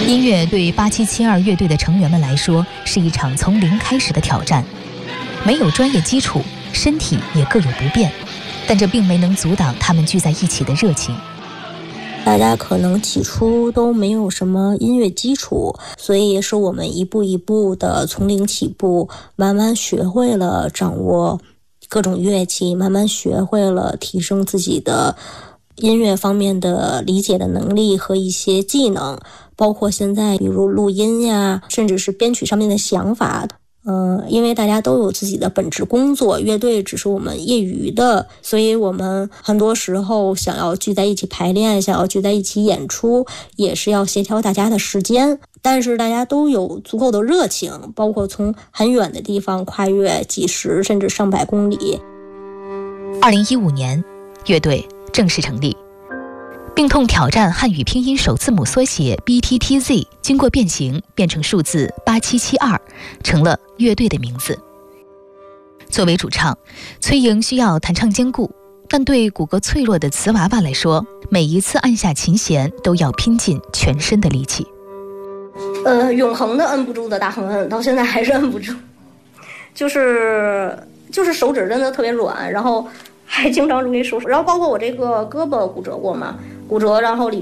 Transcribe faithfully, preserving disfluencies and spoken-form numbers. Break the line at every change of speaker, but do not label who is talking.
音乐对八七七二乐队的成员们来说是一场从零开始的挑战，没有专业基础，身体也各有不便，但这并没能阻挡他们聚在一起的热情。
大家可能起初都没有什么音乐基础，所以也是我们一步一步的从零起步，慢慢学会了掌握各种乐器，慢慢学会了提升自己的音乐方面的理解的能力和一些技能，包括现在比如录音呀，甚至是编曲上面的想法。嗯，因为大家都有自己的本职工作，乐队只是我们业余的，所以我们很多时候想要聚在一起排练，想要聚在一起演出，也是要协调大家的时间。但是大家都有足够的热情，包括从很远的地方跨越几十甚至上百公里。
二零一五年，乐队正式成立。病痛挑战汉语拼音首字母缩写 B T T Z 经过变形变成数字八七七二，成了乐队的名字。作为主唱，崔莹需要弹唱兼顾，但对骨骼脆弱的瓷娃娃来说，每一次按下琴弦都要拼尽全身的力气。
呃，永恒的摁不住的大横摁，到现在还是摁不住，就是就是手指真的特别软，然后还经常容易受伤，然后包括我这个胳膊骨折过嘛，骨折然后里